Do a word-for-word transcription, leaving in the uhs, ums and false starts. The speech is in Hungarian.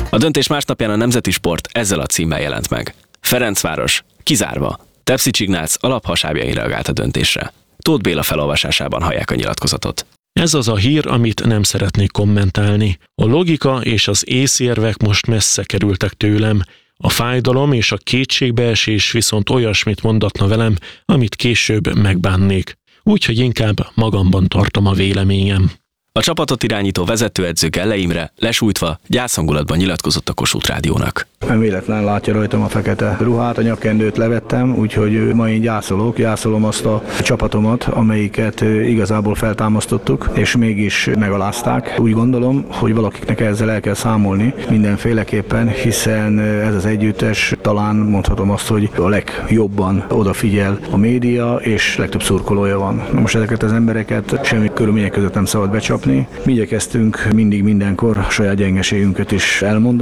A döntés másnapján a Nemzeti Sport ezzel a címmel jelent meg. Ferencváros kizárva. Tepsics Ignác alaphasábjain reagált a döntésre. Tóth Béla felolvasásában hallják a nyilatkozatot. Ez az a hír, amit nem szeretnék kommentálni. A logika és az észérvek most messze kerültek tőlem. A fájdalom és a kétségbeesés viszont olyasmit mondatna velem, amit később megbánnék. Úgyhogy inkább magamban tartom a véleményem. A csapatot irányító vezetőedző Gelle Imre lesújtva gyászhangulatban nyilatkozott a Kossuth Rádiónak. Nem véletlen látja rajtam a fekete ruhát, a nyakkendőt levettem, úgyhogy ma én gyászolok, gyászolom azt a csapatomat, amelyiket igazából feltámasztottuk, és mégis megalázták. Úgy gondolom, hogy valakiknek ezzel el kell számolni mindenféleképpen, hiszen ez az együttes talán mondhatom azt, hogy a legjobban odafigyel a média, és legtöbb szurkolója van. Most ezeket az embereket semmi körülmények között nem szabad becsapni. Mi igyekeztünk mindig mindenkor a saját gyengeségünket is elmondani.